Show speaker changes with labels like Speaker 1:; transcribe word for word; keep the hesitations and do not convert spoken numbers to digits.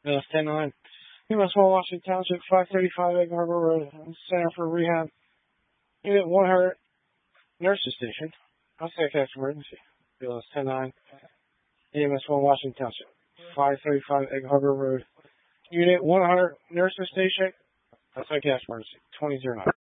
Speaker 1: Uh, ten nine. U S one Washington Township, five thirty-five Egg Harbor Road, Center for Rehab. Unit one hundred, Nurses Station. I'll say that's emergency. Bill is ten nine. A M S one Washington Township, five thirty-five Egg Harbor Road. Unit one hundred, Nurses Station. I'll say gas emergency. twenty oh nine.